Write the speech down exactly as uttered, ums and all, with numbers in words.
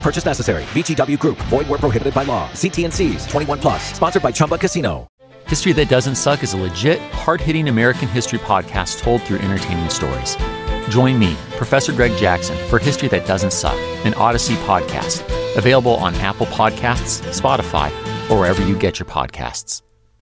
Purchase necessary. V G W Group. Void where prohibited by law. See T and C's. twenty-one plus. Sponsored by Chumba Casino. History That Doesn't Suck is a legit, hard-hitting American history podcast told through entertaining stories. Join me, Professor Greg Jackson, for History That Doesn't Suck, an Odyssey podcast. Available on Apple Podcasts, Spotify, or wherever you get your podcasts.